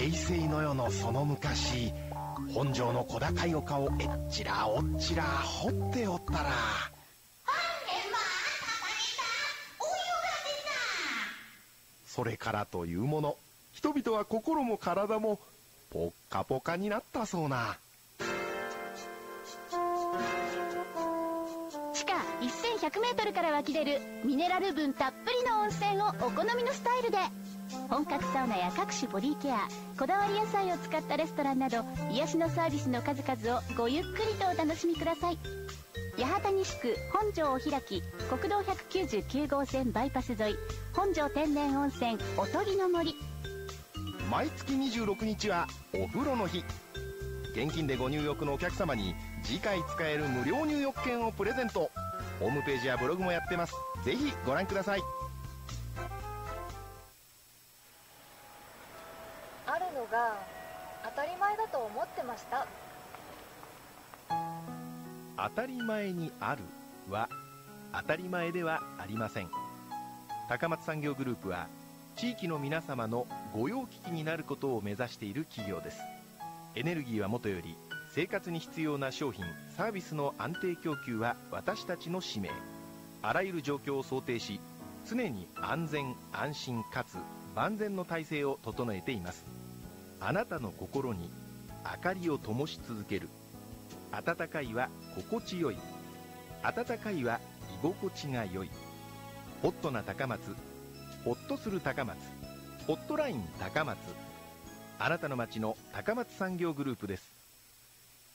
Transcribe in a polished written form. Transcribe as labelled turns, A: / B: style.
A: 平成の世のその昔、本庄の小高い丘をえっちらおっちら掘っておったら、それからというもの、人々は心も体もポッカポカになったそうな。
B: 地下1100メートルから湧き出るミネラル分たっぷりの温泉をお好みのスタイルで、本格サウナや各種ボディケア、こだわり野菜を使ったレストランなど癒しのサービスの数々をごゆっくりとお楽しみください。八幡西区本庄お開き、国道199号線バイパス沿い、本庄天然温泉おとぎの森。
A: 毎月26日はお風呂の日。現金でご入浴のお客様に次回使える無料入浴券をプレゼント。ホームページやブログもやってます。ぜひご覧ください。
C: あるのが当たり前だと思ってました。
A: 当たり前にあるは当たり前ではありません。高松産業グループは地域の皆様の御用聞きになることを目指している企業です。エネルギーはもとより、生活に必要な商品サービスの安定供給は私たちの使命。あらゆる状況を想定し、常に安全安心かつ万全の体制を整えています。あなたの心に明かりを灯し続ける。温かいは心地よい。温かいは居心地が良い。ホットな高松、ホッとする高松、ホットライン高松。あなたの街の高松産業グループです。